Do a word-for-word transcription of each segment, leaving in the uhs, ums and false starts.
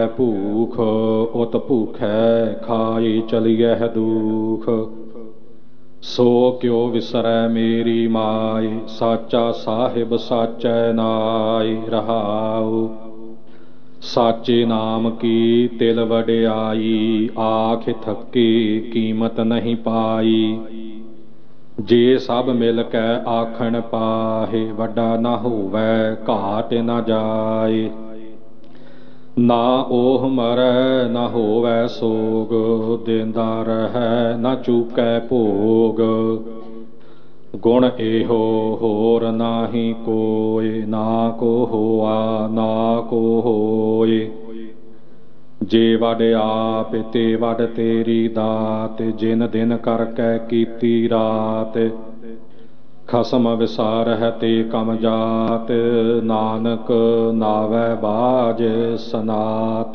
ਭੂਖ ਉਤ ਭੂਖੈ ਖਾਈ ਚਲੀਐ ਦੁਖ। ਸੋ ਕਿਉ ਵਿਸਰੈ ਮੇਰੀ ਮਾਈ ਸਾਚਾ ਸਾਹਿਬ ਸਾਚੈ ਨਾਇ ਰਹਾਉ। ਸਾਚੇ ਨਾਮ ਕੀ ਤਿਲ ਵਡਿਆਈ ਆਖ ਥੱਕੀ ਕੀਮਤ ਨਹੀਂ ਪਾਈ। ਜੇ ਸਭ ਮਿਲ ਕੈ ਆਖਣ ਪਾਹੇ ਵੱਡਾ ਨਾ ਹੋਵੈ ਘਾਟ ਨਾ ਜਾਏ। ਨਾ ਓਹ ਮਰੈ ਨਾ ਹੋਵੈ ਸੋਗ ਦੇਂਦਾ ਰਹੈ ਨਾ ਚੂਕੈ ਭੋਗ। ਗੁਣ ਇਹੋ ਹੋਰ ਨਾਹੀ ਕੋਇ ਨਾ ਕੋ ਹੋਆ ਨਾ ਕੋ ਹੋਇ। ਜੇ ਵਡ ਆਪ ਤੇ ਵਡ ਤੇਰੀ ਦਾਤ ਜਿਨ ਦਿਨ ਕਰ ਕੈ ਕੀਤੀ ਰਾਤ। ਖਸਮ ਵਿਸਾਰਹਿ ਤੇ ਕਮ ਜਾਤ ਨਾਨਕ ਨਾਵੈ ਬਾਝ ਸਨਾਤ।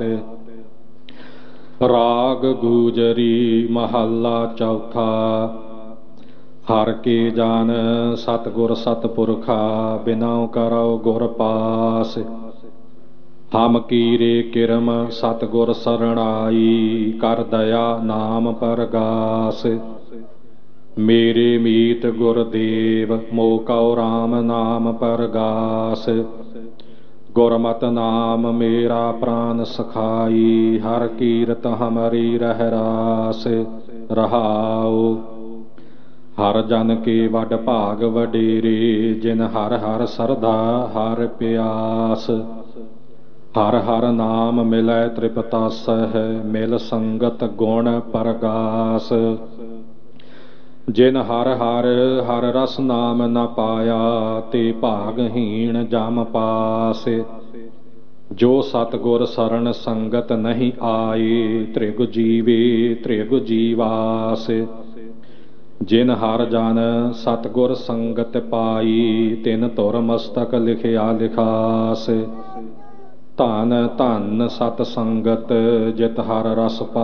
ਰਾਗ ਗੂਜਰੀ ਮਹੱਲਾ ਚੌਥਾ। ਹਰ ਕੇ ਜਾਨ ਸਤਿਗੁਰ ਸਤਿਪੁਰਖਾ ਬਿਨਉ ਕਰਉ ਗੁਰ ਪਾਸ। ਹਮ ਕੀਰੇ ਕਿਰਮ ਸਤਿਗੁਰ ਸਰਣਾਈ ਕਰ ਦਇਆ ਨਾਮ ਪਰਗਾਸ। ਮੇਰੇ ਮੀਤ ਗੁਰਦੇਵ ਮੋਹ ਕਉ ਰਾਮ ਨਾਮ ਪਰਗਾਸ। ਗੁਰਮਤਿ ਨਾਮ ਮੇਰਾ ਪ੍ਰਾਨ ਸਖਾਈ ਹਰ ਕੀਰਤ ਹਮਰੀ ਰਹਿ ਰਾਸ ਰਹਾਉ। ਹਰ ਜਨ ਕੇ ਵਡ ਭਾਗ ਵਡੇਰੇ ਜਿਨ ਹਰ ਹਰ ਸਰਧਾ ਹਰ ਪਿਆਸ। ਹਰ ਹਰ ਨਾਮ ਮਿਲੈ ਤ੍ਰਿਪਤਾਸਹਿ ਮਿਲ ਸੰਗਤ ਗੁਣ ਪਰਗਾਸ। ਜਿਨ ਹਰ ਹਰ ਹਰ ਰਸ ਨਾਮ ਨ ਪਾਇਆ ਤੇ ਭਾਗਹੀਣ ਜਮ ਪਾਸ। ਜੋ ਸਤਿਗੁਰ ਸਰਣ ਸੰਗਤ ਨਹੀਂ ਆਏ ਤ੍ਰਿਗ ਜੀਵੇ ਤ੍ਰਿਗ ਜੀਵਾਸ। ਜਿਨ ਹਰ ਜਨ ਸਤਿਗੁਰ ਸੰਗਤ ਪਾਈ ਤਿਨ ਧੁਰ ਮਸਤਕ ਲਿਖਿਆ ਲਿਖਾਸ। ਧਨ ਧਨ ਸਤ ਸੰਗਤ ਜਿਤ ਹਰ ਰਸ ਪਾ